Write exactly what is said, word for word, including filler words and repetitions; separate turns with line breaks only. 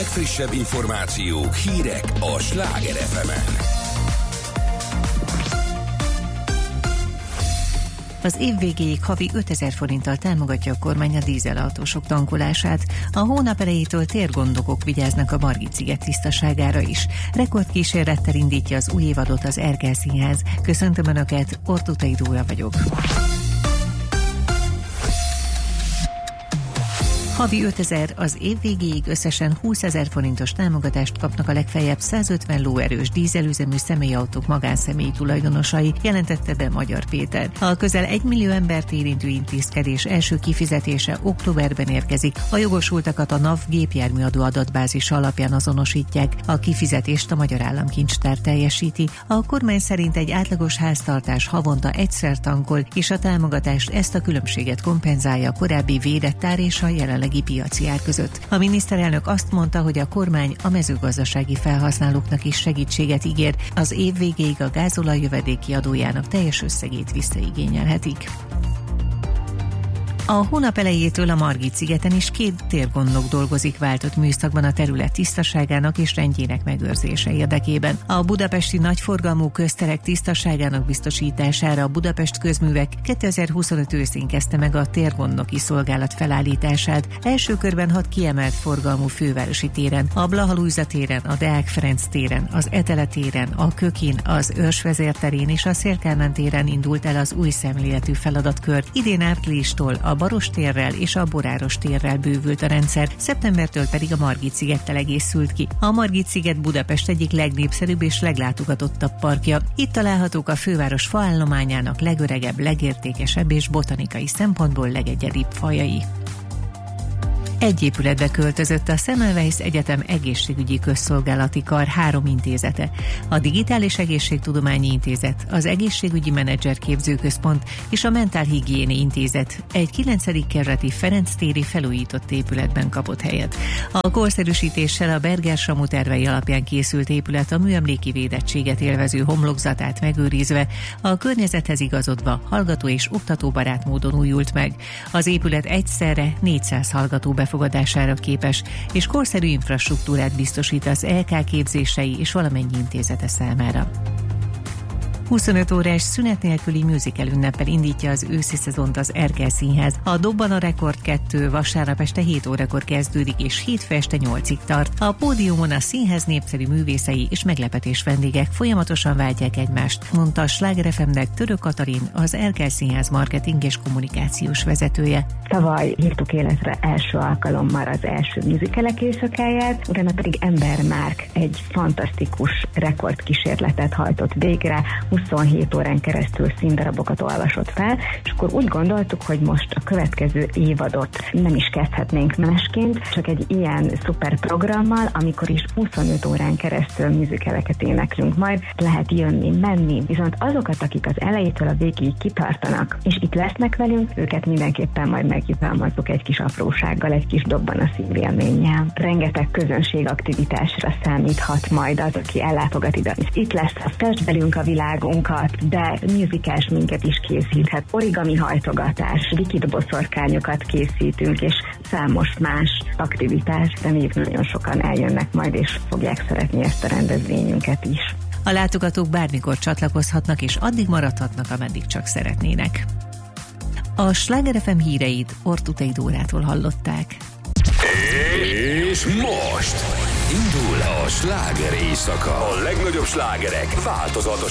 legfrissebb információk, hírek a Sláger ef emen.
Az év végéig havi ötezer forinttal támogatja a kormány a dízelautósok tankolását. A hónap elejétől térgondokok vigyáznak a Margit-sziget tisztaságára is. Rekordkísérlettel indítja az új évadot az Erkel Színház. Köszöntöm Önöket, Ortutai Dóra vagyok. Havi ötezer, az év végéig összesen húszezer forintos támogatást kapnak a legfeljebb százötven lóerős dízelüzemű személyautók magánszemélyi tulajdonosai, jelentette be Magyar Péter. A közel egy millió embert érintő intézkedés első kifizetése októberben érkezik. A jogosultakat a NAV gépjárműadó adatbázisa alapján azonosítják. A kifizetést a Magyar Államkincstár teljesíti. A kormány szerint egy átlagos háztartás havonta egyszer tankol, és a támogatást ezt a különbséget kompenzálja a korábbi védett ár és a jelenlegi piaci ár között. A miniszterelnök azt mondta, hogy a kormány a mezőgazdasági felhasználóknak is segítséget ígér, az év végéig a gázolaj jövedéki adójának teljes összegét visszaigényelhetik. A hónap elejétől a Margit-szigeten is két térgondnok dolgozik váltott műszakban a terület tisztaságának és rendjének megőrzése érdekében. A budapesti nagyforgalmú közterek tisztaságának biztosítására a Budapest Közművek kétezer-huszonöt őszén kezdte meg a térgondnoki szolgálat felállítását. Első körben hat kiemelt forgalmú fővárosi téren, a Blaha-Lujza téren, a Deák Ferenc téren, az Etele téren, a Kökin, az Őrsvezér terén és a Széll-Kálmán téren indult el az új szemléletű feladatkör. Idén áprilistól a Baros térrel és a Boráros térrel bővült a rendszer, szeptembertől pedig a Margit-szigettel egészült ki. A Margit-sziget Budapest egyik legnépszerűbb és leglátogatottabb parkja. Itt találhatók a főváros faállományának legöregebb, legértékesebb és botanikai szempontból legegyedibb fajai. Egy épületbe költözött a Semmelweis Egyetem egészségügyi közszolgálati kar három intézete. A Digitális Egészségtudományi Intézet, az Egészségügyi Menedzser Képzőközpont és a Mentálhigiéni Intézet egy kilencedik kerületi Ferenc téri felújított épületben kapott helyet. A korszerűsítéssel a Berger-Samu tervei alapján készült épület a műemléki védettséget élvező homlokzatát megőrizve, a környezethez igazodva hallgató és oktatóbarát módon újult meg. Az épület egyszerre négyszáz hallgató befogadására képes, és korszerű infrastruktúrát biztosít az é ká képzései és valamennyi intézete számára. huszonöt órás szünet nélküli musical ünneppel indítja az őszi szezont az Erkel Színház. A Dobban a Rekord kettő vasárnap este hét órakor kezdődik, és hétfő este nyolcig tart. A pódiumon a színház népszerű művészei és meglepetés vendégek folyamatosan váltják egymást, mondta a Sláger ef emnek Török Katalin, az Erkel Színház marketing és kommunikációs vezetője.
Tavaly hívtuk életre első alkalommal az első musicalek éjszakáját, utána pedig Ember Márk egy fantasztikus rekordkísérletet hajtott végre, huszonhét órán keresztül színdarabokat olvasott fel, és akkor úgy gondoltuk, hogy most a következő évadot nem is kezdhetnénk másként, csak egy ilyen szuper programmal, amikor is huszonöt órán keresztül musicaleket éneklünk, majd lehet jönni, menni, viszont azokat, akik az elejétől a végig kitartanak, és itt lesznek velünk, őket mindenképpen majd megjutalmazzuk egy kis aprósággal, egy kis dobban a szívélménnyel. Rengeteg közönségaktivitásra számíthat majd az, aki ellátogat ide. És itt lesz a Fest velünk a világunkat, de musicals minket is készíthet. Origami hajtogatás, likid boszorkányokat készítünk, és számos más aktivitás, de még nagyon sokan eljönnek majd, és fogják szeretni ezt a rendezvényünket is.
A látogatók bármikor csatlakozhatnak, és addig maradhatnak, ameddig csak szeretnének. A Sláger ef em híreit Ortutai Dórától hallották.
És most indul a sláger éjszaka. A legnagyobb slágerek változatos